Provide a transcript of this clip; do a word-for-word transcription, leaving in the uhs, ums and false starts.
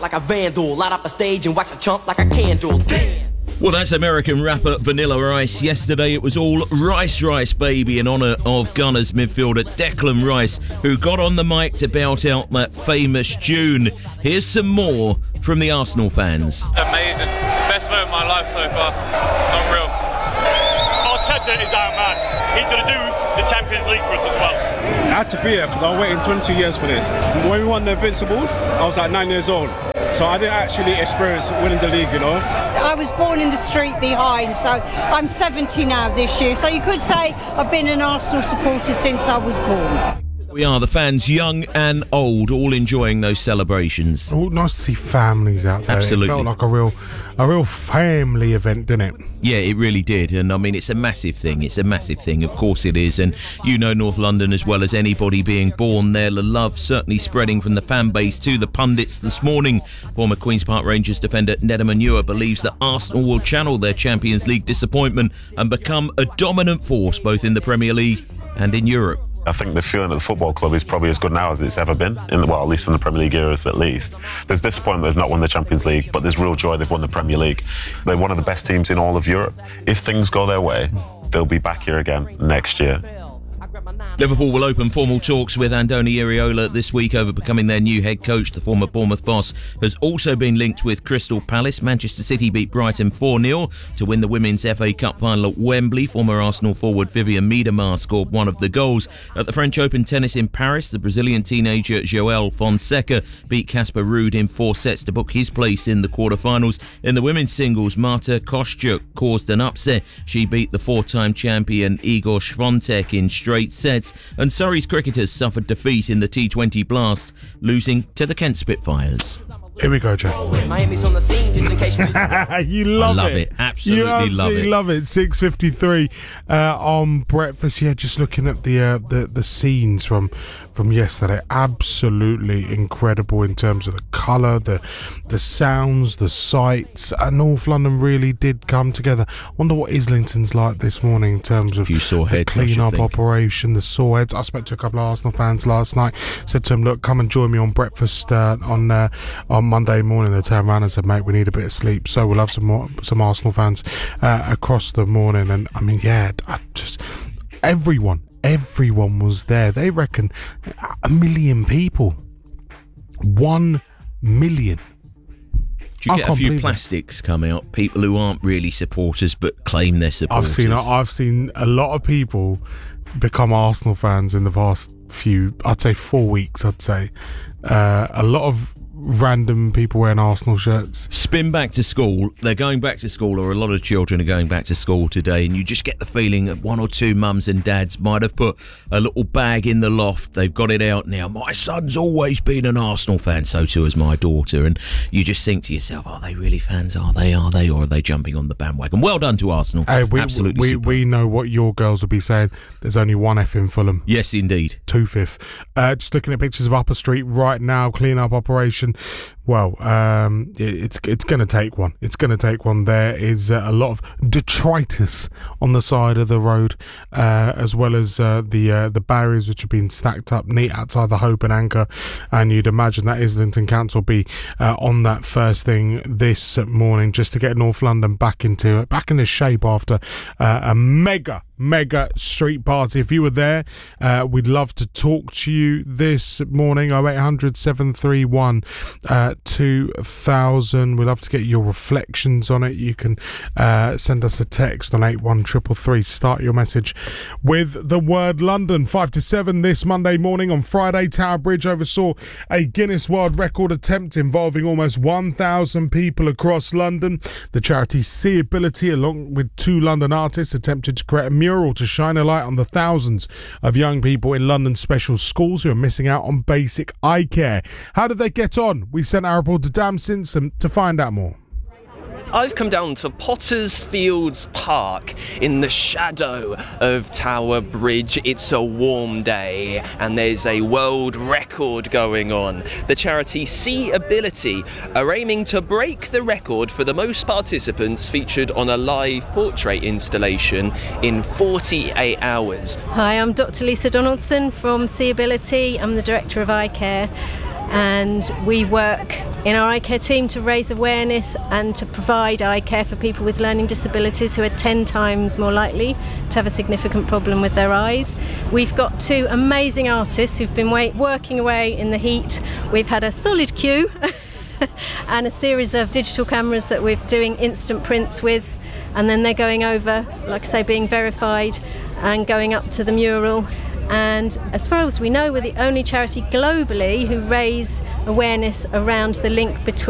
like a vandal, light up a stage and wax a chump like a candle. Dance. Well, that's American rapper Vanilla Ice. Yesterday it was all Rice Rice Baby in honour of Gunners midfielder Declan Rice, who got on the mic to belt out that famous tune. Here's some more from the Arsenal fans. Amazing. Best moment of my life so far. Unreal. Arteta is our man. He's going to do the Champions League for us as well. I had to be here because I was waiting twenty-two years for this. When we won the Invincibles, I was like nine years old. So I didn't actually experience winning the league, you know. I was born in the street behind, so I'm seventy now this year. So you could say I've been an Arsenal supporter since I was born. We are the fans, young and old, all enjoying those celebrations. Oh, nice to see families out there. Absolutely. It felt like a real, a real family event, didn't it? Yeah, it really did. And I mean, it's a massive thing. It's a massive thing. Of course it is. And you know North London as well as anybody being born there. The love certainly spreading from the fan base to the pundits this morning. Former Queen's Park Rangers defender Nedum Onuoha believes that Arsenal will channel their Champions League disappointment and become a dominant force both in the Premier League and in Europe. I think the feeling at the football club is probably as good now as it's ever been, in the, well, at least in the Premier League eras at least. There's disappointment they've not won the Champions League, but there's real joy they've won the Premier League. They're one of the best teams in all of Europe. If things go their way, they'll be back here again next year. Liverpool will open formal talks with Andoni Iraola this week over becoming their new head coach. The former Bournemouth boss has also been linked with Crystal Palace. Manchester City beat Brighton four nil to win the Women's F A Cup final at Wembley. Former Arsenal forward Vivian Miedema scored one of the goals. At the French Open tennis in Paris, the Brazilian teenager Joel Fonseca beat Casper Ruud in four sets to book his place in the quarterfinals. In the women's singles, Marta Kostyuk caused an upset. She beat the four-time champion Igor Swiatek in straight sets. And Surrey's cricketers suffered defeat in the T twenty Blast, losing to the Kent Spitfires. Here we go, Joe. Miami's on the scene just in case You love, I love it. it. Absolutely you absolutely love it. love it. six fifty-three uh, on breakfast. Yeah, just looking at the uh, the the scenes from from yesterday. Absolutely incredible in terms of the colour, the the sounds, the sights. Uh, North London really did come together. Wonder what Islington's like this morning in terms of You saw the heads, I should clean-up think. operation, the saw heads. I spoke to a couple of Arsenal fans last night. Said to them, look, come and join me on breakfast uh, on uh, on Monday morning. They turned around and said, mate, we need a bit of sleep. So we'll have some more, some Arsenal fans uh, across the morning. And I mean, yeah, I just everyone, everyone was there. They reckon a million people, one million. Do you I get a can't few believe it. plastics come out? People who aren't really supporters but claim they're supporters. I've seen, I've seen a lot of people become Arsenal fans in the past few, I'd say four weeks. I'd say uh, a lot of random people wearing Arsenal shirts. Spin back to school. They're going back to school, or a lot of children are going back to school today, and you just get the feeling that one or two mums and dads might have put a little bag in the loft. They've got it out now. My son's always been an Arsenal fan, so too has my daughter. And you just think to yourself, are they really fans? Are they? Are they? Or are they jumping on the bandwagon? Well done to Arsenal. Hey, we, Absolutely we, superb. we know what your girls will be saying. There's only one F in Fulham. Yes, indeed. Two fifth. Uh, just looking at pictures of Upper Street right now, clean up operation. Well, um, it, it's it's going to take one. It's going to take one. There is uh, a lot of detritus on the side of the road, uh, as well as uh, the uh, the barriers which have been stacked up neat outside the Hope and Anchor. And you'd imagine that Islington Council will be uh, on that first thing this morning, just to get North London back into back into shape after uh, a mega. mega street party. If you were there, uh, we'd love to talk to you this morning. oh eight hundred, seven three one, two thousand. We'd love to get your reflections on it. You can uh, send us a text on eight one three three three. Start your message with the word London. Five to seven this Monday morning. On Friday, Tower Bridge oversaw a Guinness World Record attempt involving almost one thousand people across London. The charity Seeability, along with two London artists, attempted to create a mural to shine a light on the thousands of young people in London's special schools who are missing out on basic eye care. How did they get on? We sent our reporter Dan Simpson to find out more. I've come down to Potters Fields Park in the shadow of Tower Bridge. It's a warm day and there's a world record going on. The charity Seeability are aiming to break the record for the most participants featured on a live portrait installation in forty-eight hours. Hi, I'm Doctor Lisa Donaldson from Seeability. I'm the Director of Eye Care. and we work in our eye care team to raise awareness and to provide eye care for people with learning disabilities who are ten times more likely to have a significant problem with their eyes. We've got two amazing artists who've been wait- working away in the heat. We've had a solid queue and a series of digital cameras that we're doing instant prints with, and then they're going over, like I say, being verified and going up to the mural. And as far as we know, we're the only charity globally who raise awareness around the link between